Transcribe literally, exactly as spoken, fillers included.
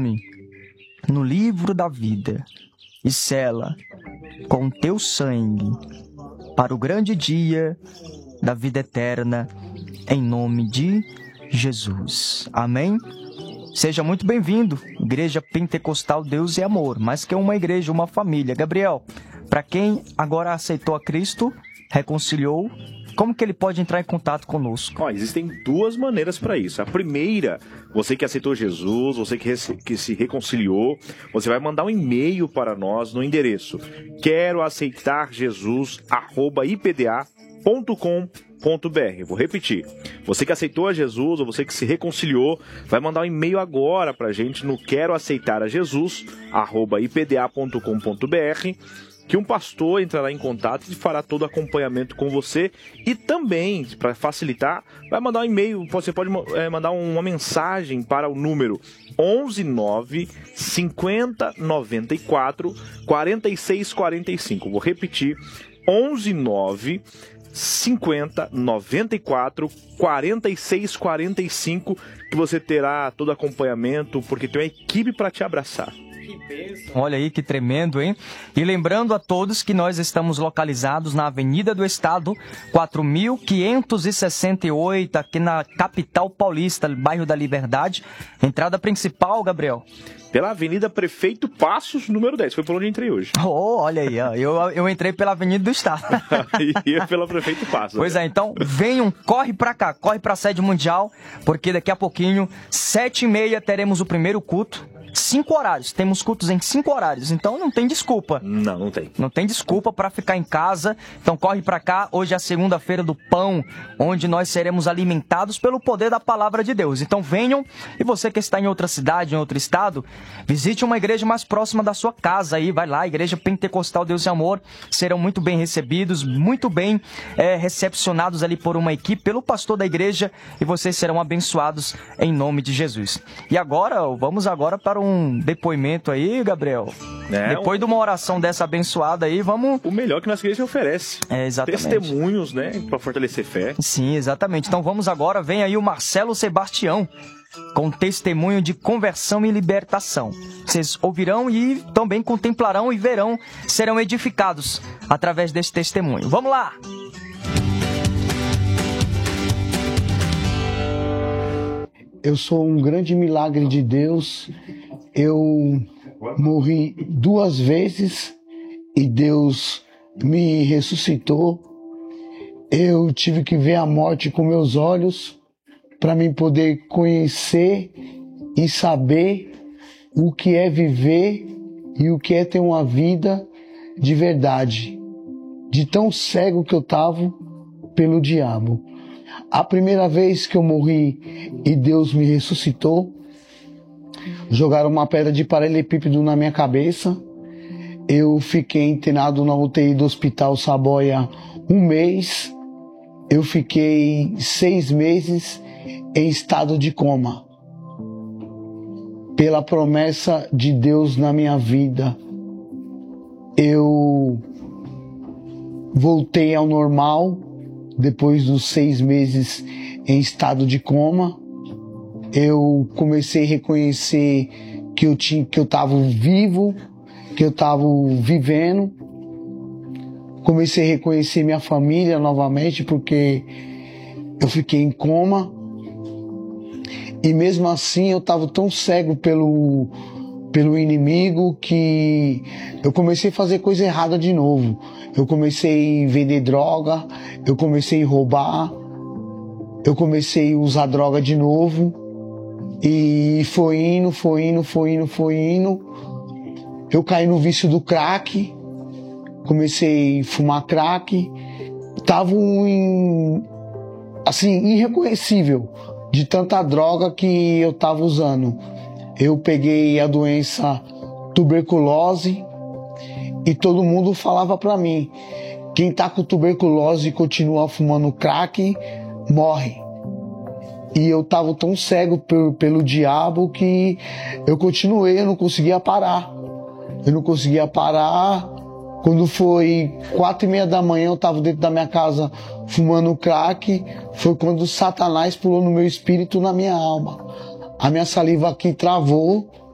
no livro da vida e sela com teu sangue para o grande dia da vida eterna, em nome de Jesus. Amém? Seja muito bem-vindo, Igreja Pentecostal Deus e Amor, mais que uma igreja, uma família. Gabriel, para quem agora aceitou a Cristo, reconciliou, como que ele pode entrar em contato conosco? Ó, existem duas maneiras para isso. A primeira, você que aceitou Jesus, você que, que se reconciliou, você vai mandar um e-mail para nós no endereço quero aceitar Jesus arroba i p d a ponto com ponto b r. Vou repetir. Você que aceitou a Jesus ou você que se reconciliou, vai mandar um e-mail agora para a gente no quero aceitar a Jesus arroba i p d a ponto com ponto b r, que um pastor entrará em contato e fará todo o acompanhamento com você. E também, para facilitar, vai mandar um e-mail, você pode é, mandar uma mensagem para o número onze nove cinquenta noventa e quatro quarenta e seis quarenta e cinco. Vou repetir, onze nove cinquenta noventa e quatro quarenta e seis quarenta e cinco, que você terá todo acompanhamento, porque tem uma equipe para te abraçar. Olha aí que tremendo, hein? E lembrando a todos que nós estamos localizados na Avenida do Estado, quatro mil quinhentos e sessenta e oito, aqui na capital paulista, bairro da Liberdade. Entrada principal, Gabriel? Pela Avenida Prefeito Passos, número dez. Foi por onde eu entrei hoje. Oh, olha aí, ó. Eu, eu entrei pela Avenida do Estado. E eu pela Prefeito Passos. Pois é, então venham, corre pra cá, corre pra sede mundial, porque daqui a pouquinho, sete e meia, teremos o primeiro culto. Cinco horários, temos cultos em cinco horários, então não tem desculpa. Não, não tem. Não tem desculpa para ficar em casa, então corre para cá. Hoje é a segunda-feira do pão, onde nós seremos alimentados pelo poder da palavra de Deus. Então venham, e você que está em outra cidade, em outro estado, visite uma igreja mais próxima da sua casa aí, vai lá, Igreja Pentecostal Deus e Amor, serão muito bem recebidos, muito bem é, recepcionados ali por uma equipe, pelo pastor da igreja, e vocês serão abençoados em nome de Jesus. E agora, vamos agora para um depoimento aí, Gabriel. É, Depois um... de uma oração dessa abençoada aí, vamos... O melhor que nossa igreja oferece. É, exatamente. Testemunhos, né? Para fortalecer fé. Sim, exatamente. Então vamos agora, vem aí o Marcelo Sebastião, com testemunho de conversão e libertação. Vocês ouvirão e também contemplarão e verão, serão edificados através desse testemunho. Vamos lá! Eu sou um grande milagre de Deus. Eu morri duas vezes e Deus me ressuscitou. Eu tive que ver a morte com meus olhos para mim poder conhecer e saber o que é viver e o que é ter uma vida de verdade, de tão cego que eu estava pelo diabo. A primeira vez que eu morri e Deus me ressuscitou, jogaram uma pedra de paralelepípedo na minha cabeça. Eu fiquei internado na U T I do Hospital Saboia um mês. Eu fiquei seis meses em estado de coma. Pela promessa de Deus na minha vida, eu voltei ao normal. Depois dos seis meses em estado de coma, eu comecei a reconhecer que eu tinha, que eu estava vivo, que eu estava vivendo. Comecei a reconhecer minha família novamente, porque eu fiquei em coma. E mesmo assim eu estava tão cego pelo, pelo inimigo que eu comecei a fazer coisa errada de novo. Eu comecei a vender droga, eu comecei a roubar, eu comecei a usar droga de novo. E foi indo, foi indo, foi indo, foi indo. Eu caí no vício do crack, comecei a fumar crack. Tava um, assim, irreconhecível de tanta droga que eu tava usando. Eu peguei a doença tuberculose e todo mundo falava pra mim: quem tá com tuberculose e continua fumando crack, morre. E eu tava tão cego pelo, pelo diabo que eu continuei, eu não conseguia parar. Eu não conseguia parar. Quando foi quatro e meia da manhã, eu tava dentro da minha casa fumando crack. Foi quando Satanás pulou no meu espírito, na minha alma. A minha saliva aqui travou.